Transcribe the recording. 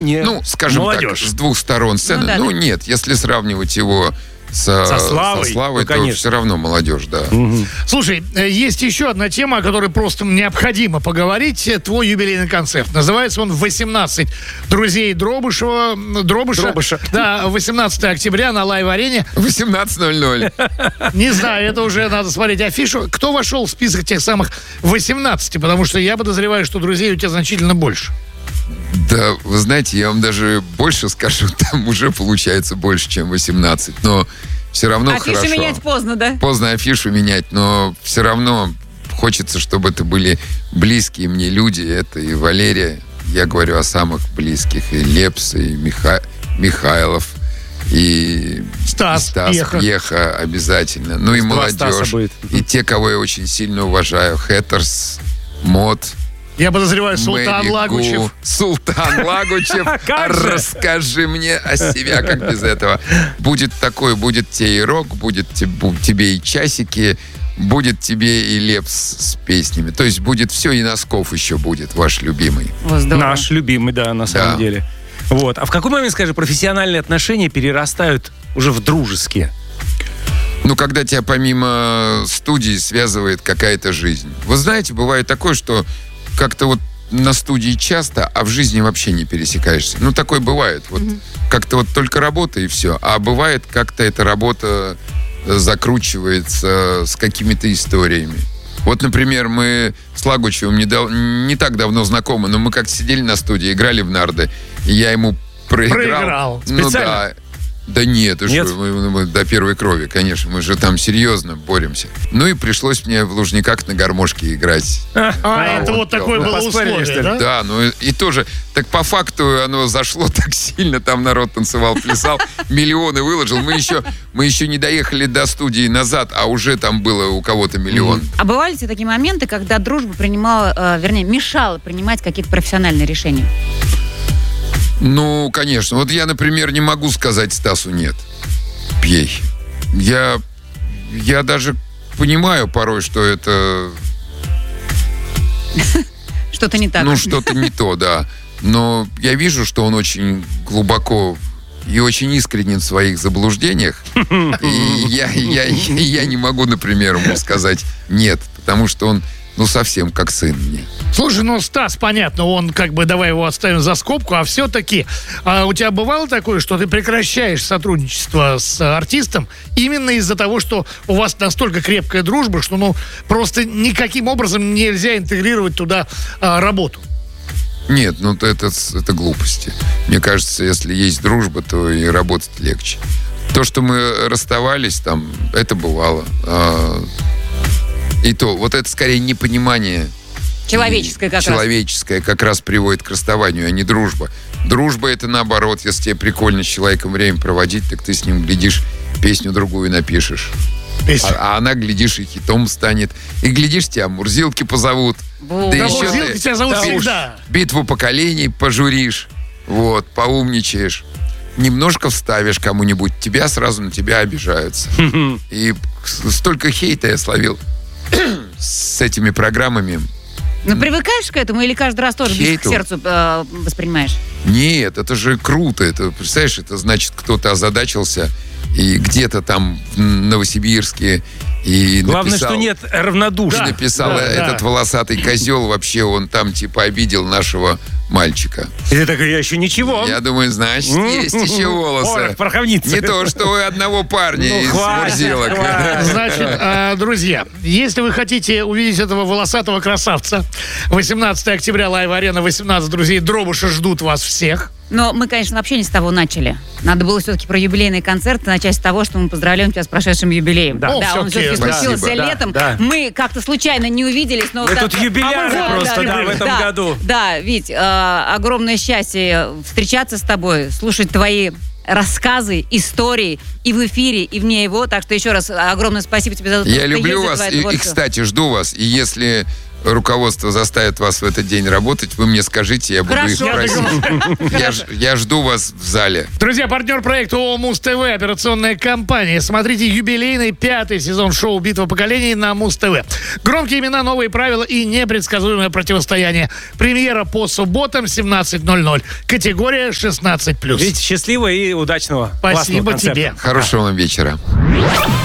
не скажем молодежь. так, с двух сторон сцены. Нет, если сравнивать его со Славой, то конечно. все равно молодежь, да. Угу. Слушай, есть еще одна тема, о которой просто необходимо поговорить. Твой юбилейный концерт. Называется он «18 друзей Дробыша». Да, 18 октября на Лайв-арене. 18:00. Не знаю, это уже надо смотреть афишу. Кто вошел в список тех самых 18? Потому что я подозреваю, что друзей у тебя значительно больше. Да, вы знаете, я вам даже больше скажу, там уже получается больше, чем 18, но все равно афишу хорошо. Афишу менять поздно, да? Поздно афишу менять, но все равно хочется, чтобы это были близкие мне люди. Это и Валерия, я говорю о самых близких, и Лепс, и Михайлов, и Стас Пьеха обязательно. Ну и молодежь, и те, кого я очень сильно уважаю. Хэттерс, Мод. Я подозреваю, Султан Лагучев. Султан Лагучев, расскажи мне о себе, как без этого. Будет тебе и рок, будет тебе и часики, будет тебе и Лепс с песнями. То есть будет все, и Носков еще будет, ваш любимый. Наш любимый, да, на самом деле. Вот. А в какой момент, скажи, профессиональные отношения перерастают уже в дружеские? Когда тебя помимо студии связывает какая-то жизнь. Вы знаете, бывает такое, что как-то на студии часто, а в жизни вообще не пересекаешься. Такое бывает. Как-то только работа и все. А бывает, как-то эта работа закручивается с какими-то историями. Например, мы с Лагучевым не так давно знакомы, но мы как-то сидели на студии, играли в нарды, и я ему проиграл. Специально? Да нет, мы до первой крови, конечно, мы же там серьезно боремся. И пришлось мне в Лужниках на гармошке играть. Это такое было условие, да? Да, и тоже, так по факту оно зашло так сильно, там народ танцевал, плясал, миллионы выложил. Мы еще не доехали до студии назад, а уже там было у кого-то миллион. А бывали ли такие моменты, когда дружба мешала принимать какие-то профессиональные решения? Конечно. Я, например, не могу сказать Стасу «нет». Пей. Я даже понимаю порой, что это... Что-то не так. Что-то не то, да. Но я вижу, что он очень глубоко и очень искренен в своих заблуждениях. И я не могу, например, ему сказать «нет», потому что он совсем как сын мне. Слушай, Стас, понятно, он давай его оставим за скобку, а все-таки у тебя бывало такое, что ты прекращаешь сотрудничество с артистом именно из-за того, что у вас настолько крепкая дружба, что просто никаким образом нельзя интегрировать туда работу? Нет, это глупости. Мне кажется, если есть дружба, то и работать легче. То, что мы расставались, это бывало. И то, это скорее непонимание. Человеческое как раз приводит к расставанию, а не дружба. Дружба — это наоборот. Если тебе прикольно с человеком время проводить, так ты с ним, глядишь, песню другую напишешь. А она, глядишь, и хитом станет. И, глядишь, тебя Мурзилки позовут. Да еще Мурзилки тебя зовут всегда. Битву поколений пожуришь. Поумничаешь. Немножко вставишь кому-нибудь, сразу на тебя обижаются. И столько хейта я словил с этими программами. Привыкаешь к этому или каждый раз тоже близко к сердцу воспринимаешь? Нет, это же круто. Это, представляешь, это значит, кто-то озадачился и где-то там в Новосибирске и главное, что нет равнодушия. Написал этот волосатый козел, вообще он там обидел нашего мальчика. И ты такой, я еще ничего. Я думаю, значит, есть еще волосы. Не то, что у одного парня из Мурзилок. Значит, друзья, если вы хотите увидеть этого волосатого красавца, 18 октября, Лайв-арена, 18 друзей Дробыша ждут вас всех. Но мы, конечно, вообще не с того начали. Надо было все-таки про юбилейный концерт начать с того, что мы поздравляем тебя с прошедшим юбилеем. Да, он все-таки случился летом. Да. Мы как-то случайно не увиделись. Но мы тут юбиляры просто в этом году. Да, Вить, огромное счастье встречаться с тобой, слушать твои рассказы, истории и в эфире, и вне его. Так что еще раз огромное спасибо тебе за то, что я люблю вас и, кстати, жду вас. И если руководство заставит вас в этот день работать, вы мне скажите, я буду их Хорошо. просить. Я жду вас в зале. Друзья, партнер проекта ООО Муз-ТВ, операционная компания. Смотрите юбилейный 5-й сезон шоу «Битва поколений» на Муз-ТВ. Громкие имена, новые правила и непредсказуемое противостояние. Премьера по субботам 17:00. Категория 16+. Видите, счастливого и удачного. Спасибо классного концерта. тебе. Хорошего вам вечера.